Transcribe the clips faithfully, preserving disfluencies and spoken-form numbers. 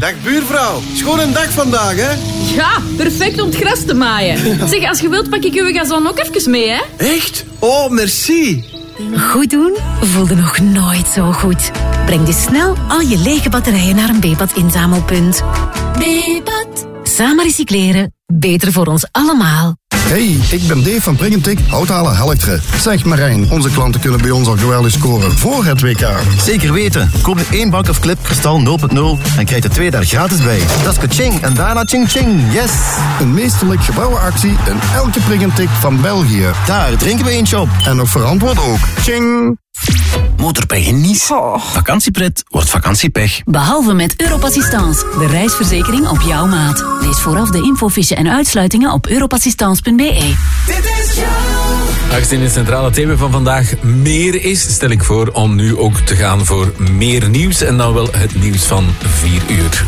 Dag buurvrouw, schoon een dag vandaag, hè? Ja, perfect om het gras te maaien. Zeg, als je wilt pak ik uw gazon ook even mee, hè? Echt? Oh, merci. Goed doen voelde nog nooit zo goed. Breng dus snel al je lege batterijen naar een Bepat inzamelpunt. Bepat. Samen recycleren, beter voor ons allemaal. Hey, ik ben Dave van Pringentik, houthalen Helchteren. Zeg Marijn, onze klanten kunnen bij ons al geweldig scoren voor het W K. Zeker weten. Koop nu één bak of clip kristal nul punt nul en krijg er twee daar gratis bij. Dat is kaching en daarna ching ching. Yes! Een meesterlijk gebrouwenactie in elke Pringentik van België. Daar drinken we eentje op. En nog verantwoord ook. Ching! Motorpech in Nice. Oh. Vakantiepret wordt vakantiepech. Behalve met Europassistance, de reisverzekering op jouw maat. Lees vooraf de infofiche en uitsluitingen op europassistance punt b e. Dit is jou. Aangezien het centrale thema van vandaag meer is, stel ik voor om nu ook te gaan voor meer nieuws. En dan wel het nieuws van vier uur.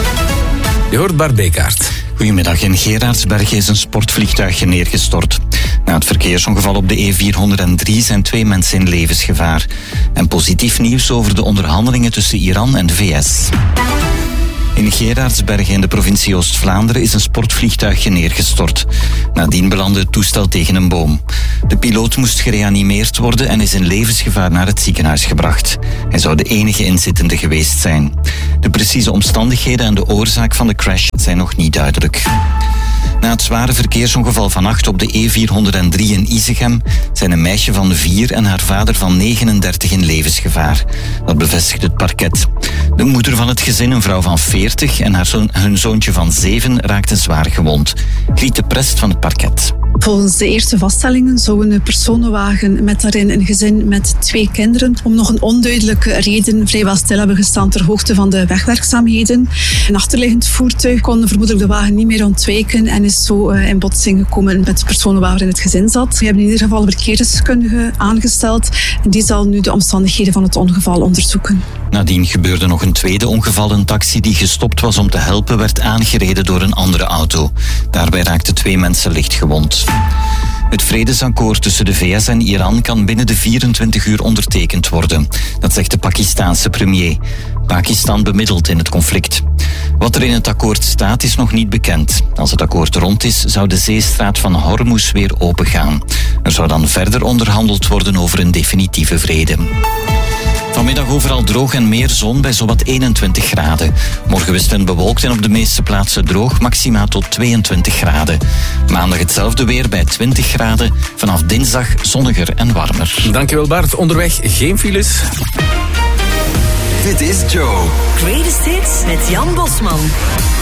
Je hoort Bart Bekaert. Goedemiddag. In Gerardsbergen is een sportvliegtuig neergestort. Na het verkeersongeval op de E vierhonderddrie zijn twee mensen in levensgevaar. En positief nieuws over de onderhandelingen tussen Iran en de V S. In Gerardsbergen in de provincie Oost-Vlaanderen is een sportvliegtuig neergestort. Nadien belandde het toestel tegen een boom. De piloot moest gereanimeerd worden en is in levensgevaar naar het ziekenhuis gebracht. Hij zou de enige inzittende geweest zijn. De precieze omstandigheden en de oorzaak van de crash zijn nog niet duidelijk. Na het zware verkeersongeval vannacht op de E vierhonderddrie in Isegem zijn een meisje van vier en haar vader van negenendertig in levensgevaar. Dat bevestigt het parket. De moeder van het gezin, een vrouw van veertig, en haar zo- hun zoontje van zeven raakten zwaar gewond. Griet de Prest van het parket. Volgens de eerste vaststellingen zou een personenwagen met daarin een gezin met twee kinderen om nog een onduidelijke reden vrijwel stil hebben gestaan ter hoogte van de wegwerkzaamheden. Een achterliggend voertuig kon vermoedelijk de wagen niet meer ontwijken en is zo in botsing gekomen met de personenwagen in het gezin zat. We hebben in ieder geval een verkeersdeskundige aangesteld en die zal nu de omstandigheden van het ongeval onderzoeken. Nadien gebeurde nog een tweede ongeval. Een taxi die gestopt was om te helpen werd aangereden door een andere auto. Daarbij raakten twee mensen licht gewond. Het vredesakkoord tussen de V S en Iran kan binnen de vierentwintig uur ondertekend worden. Dat zegt de Pakistaanse premier. Pakistan bemiddelt in het conflict. Wat er in het akkoord staat is nog niet bekend. Als het akkoord rond is, zou de zeestraat van Hormuz weer opengaan. Er zou dan verder onderhandeld worden over een definitieve vrede. Vanmiddag overal droog en meer zon bij zowat eenentwintig graden. Morgen wisselend bewolkt en op de meeste plaatsen droog, maxima tot tweeëntwintig graden. Maandag hetzelfde weer bij twintig graden. Vanaf dinsdag zonniger en warmer. Dankjewel Bart. Onderweg geen files. Dit is Joe. Greatest Hits met Jan Bosman.